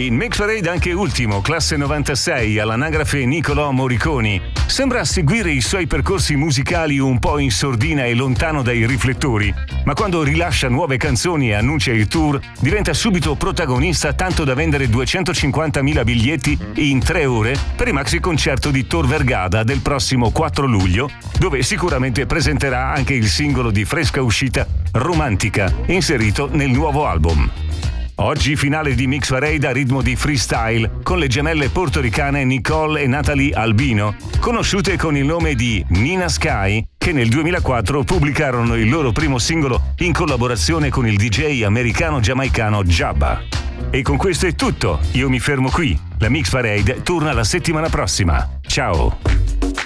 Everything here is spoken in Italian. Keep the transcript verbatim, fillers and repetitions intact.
In Mix Parade anche Ultimo, classe novantasei, all'anagrafe Nicolò Morriconi. Sembra seguire i suoi percorsi musicali un po' in sordina e lontano dai riflettori, ma quando rilascia nuove canzoni e annuncia il tour, diventa subito protagonista, tanto da vendere duecentocinquantamila biglietti in tre ore per il maxi concerto di Tor Vergata del prossimo quattro luglio, dove sicuramente presenterà anche il singolo di fresca uscita Romantica, inserito nel nuovo album. Oggi finale di Mix Parade a ritmo di freestyle con le gemelle portoricane Nicole e Natalie Albino, conosciute con il nome di Nina Sky, che nel duemilaquattro pubblicarono il loro primo singolo in collaborazione con il D J americano-giamaicano Jabba. E con questo è tutto, io mi fermo qui. La Mix Parade torna la settimana prossima. Ciao!